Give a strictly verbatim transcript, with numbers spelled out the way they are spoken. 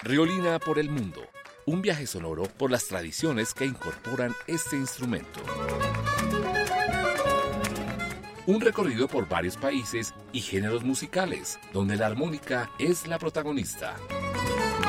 Riolina por el mundo, un viaje sonoro por las tradiciones que incorporan este instrumento. Un recorrido por varios países y géneros musicales, donde la armónica es la protagonista.